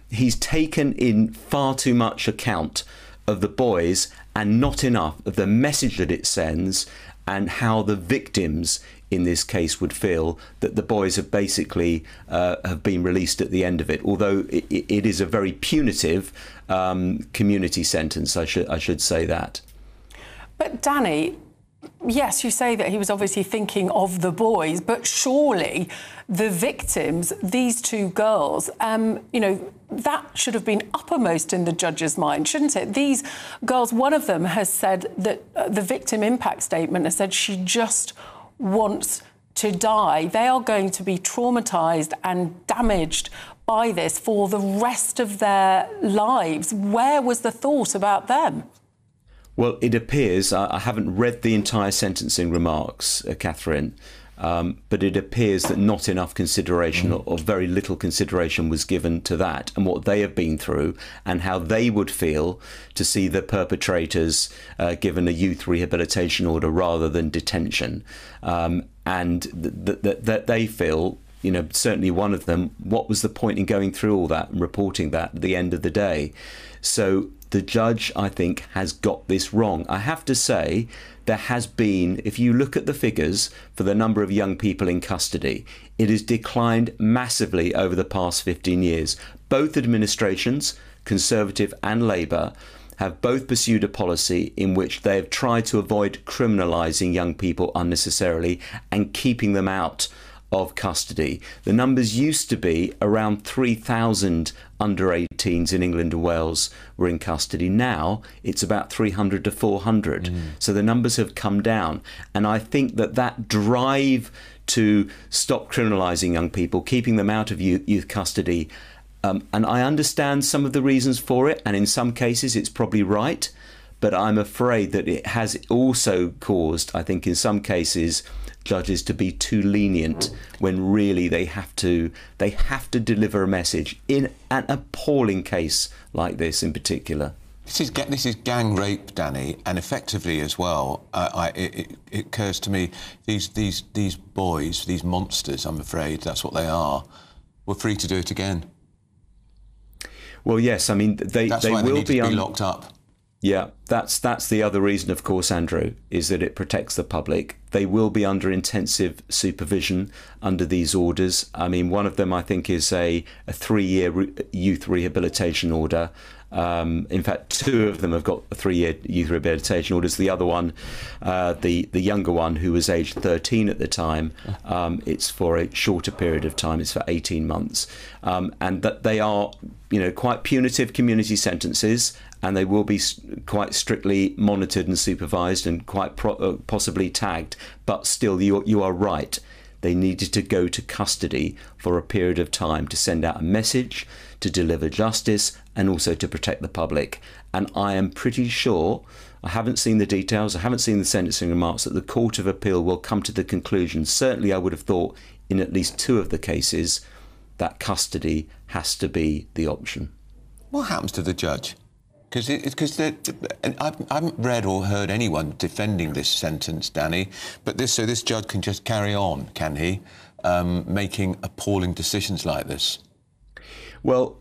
he's taken in far too much account of the boys and not enough of the message that it sends and how the victims in this case would feel that the boys have basically have been released at the end of it, although it is a very punitive community sentence, I should say that. But Danny, yes, you say that he was obviously thinking of the boys, but surely the victims, these two girls, that should have been uppermost in the judge's mind, shouldn't it? These girls, one of them has said that the victim impact statement has said she just wants to die. They are going to be traumatised and damaged by this for the rest of their lives. Where was the thought about them? Well, it appears, I haven't read the entire sentencing remarks, Catherine, but it appears that not enough consideration or very little consideration was given to that and what they have been through and how they would feel to see the perpetrators given a youth rehabilitation order rather than detention. And that they feel, certainly one of them, what was the point in going through all that and reporting that at the end of the day? So the judge, I think, has got this wrong. I have to say, there has been, if you look at the figures for the number of young people in custody, it has declined massively over the past 15 years. Both administrations, Conservative and Labour, have both pursued a policy in which they have tried to avoid criminalising young people unnecessarily and keeping them out of custody. The numbers used to be around 3,000 under 18s in England and Wales were in custody. Now it's about 300 to 400. So the numbers have come down. And I think that drive to stop criminalising young people, keeping them out of youth custody, and I understand some of the reasons for it, and in some cases it's probably right, but I'm afraid that it has also caused, I think in some cases, judges to be too lenient when really they have to deliver a message in an appalling case like this in particular. This is gang rape, Danny, and effectively as well. It occurs to me these boys, these monsters, I'm afraid that's what they are, were free to do it again. Well, yes, I mean they will be locked up. Yeah, that's the other reason, of course, Andrew, is that it protects the public. They will be under intensive supervision under these orders. I mean, one of them, I think, is a 3-year youth rehabilitation order. In fact, 2 of them have got 3-year youth rehabilitation orders. The other one, the younger one, who was aged 13 at the time, it's for a shorter period of time. It's for 18 months. And that they are, quite punitive community sentences, and they will be quite strictly monitored and supervised and quite possibly tagged. But still, you are right. They needed to go to custody for a period of time to send out a message, to deliver justice, and also to protect the public. And I am pretty sure, I haven't seen the details, I haven't seen the sentencing remarks, that the Court of Appeal will come to the conclusion, certainly I would have thought in at least 2 of the cases, that custody has to be the option. What happens to the judge? Because I haven't read or heard anyone defending this sentence, Danny. But this judge can just carry on, can he, making appalling decisions like this? Well,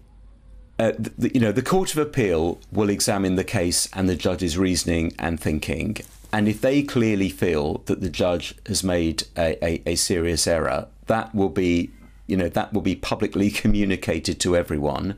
the Court of Appeal will examine the case and the judge's reasoning and thinking. And if they clearly feel that the judge has made a serious error, that will be publicly communicated to everyone.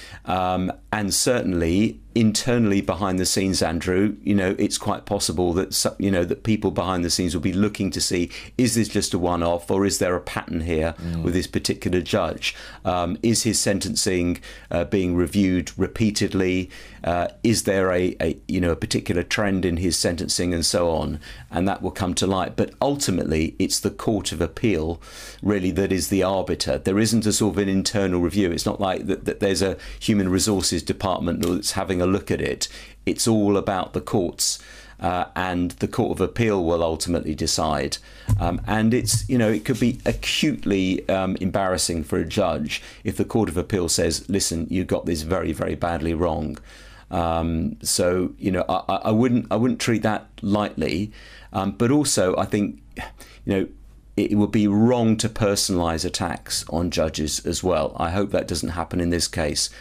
And certainly internally behind the scenes, Andrew, it's quite possible that, that people behind the scenes will be looking to see, is this just a one-off or is there a pattern here with this particular judge? Is his sentencing being reviewed repeatedly? Is there a particular trend in his sentencing and so on? And that will come to light. But ultimately, it's the Court of Appeal really that is the arbiter. There isn't a sort of an internal review. It's not like that there's a human resources department that's having a look at it. It's all about the courts, and the Court of Appeal will ultimately decide. And it's, it could be acutely embarrassing for a judge if the Court of Appeal says, listen, you got this very, very badly wrong. So, I wouldn't treat that lightly. But also, I think, it would be wrong to personalise attacks on judges as well. I hope that doesn't happen in this case.